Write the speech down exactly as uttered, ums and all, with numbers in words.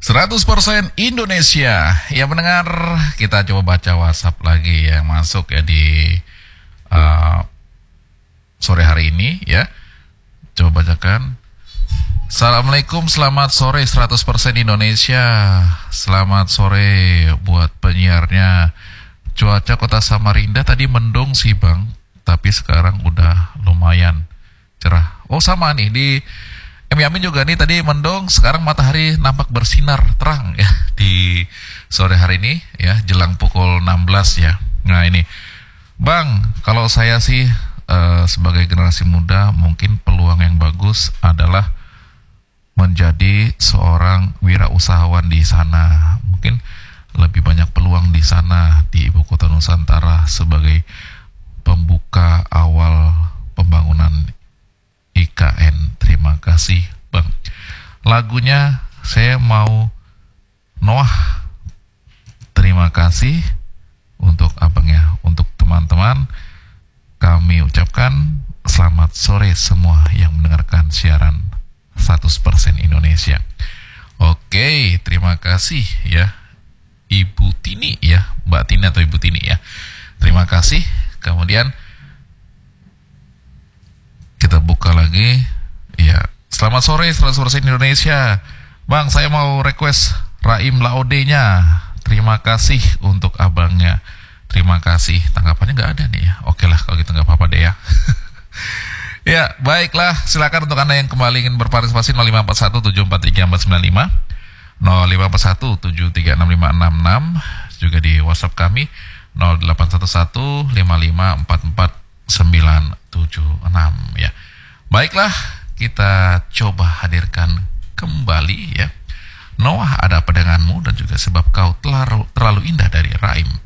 seratus persen Indonesia. Ya mendengar, kita coba baca WhatsApp lagi yang masuk ya di uh, sore hari ini ya. Coba bacakan. Assalamualaikum, selamat sore seratus persen Indonesia. Selamat sore buat penyiarnya. Cuaca kota Samarinda tadi mendung sih bang, tapi sekarang udah lumayan cerah. Oh sama nih di M Yamin juga nih, tadi mendung, sekarang matahari nampak bersinar terang ya di sore hari ini ya, jelang pukul enam belas ya. Nah ini bang, kalau saya sih uh, sebagai generasi muda mungkin peluang yang bagus adalah menjadi seorang wirausahawan di sana. Mungkin lebih banyak peluang di sana, di ibu kota Nusantara, sebagai pembuka awal pembangunan I K N. Terima kasih bang. Lagunya saya mau Noah. Terima kasih untuk abangnya. Untuk teman-teman, kami ucapkan selamat sore semua yang mendengarkan siaran seratus persen Indonesia. Oke, terima kasih ya Ibu Tini ya, Mbak Tini atau Ibu Tini ya. Terima kasih. Kemudian kita buka lagi ya. Selamat sore seratus persen Indonesia. Bang, saya mau request Raim Laode-nya. Terima kasih untuk abangnya. Terima kasih. Tanggapannya nggak ada nih ya. Oke lah kalau gitu nggak apa-apa deh ya. Ya, baiklah. Silakan untuk Anda yang kembali ingin berpartisipasi nol lima empat satu tujuh empat tiga empat sembilan lima, nol lima empat satu tujuh tiga enam lima enam enam, juga di WhatsApp kami nol delapan satu satu lima lima empat empat sembilan tujuh enam ya. Baiklah, kita coba hadirkan kembali ya Noah, ada apa denganmu, dan juga sebab kau terlalu, terlalu indah dari Raim.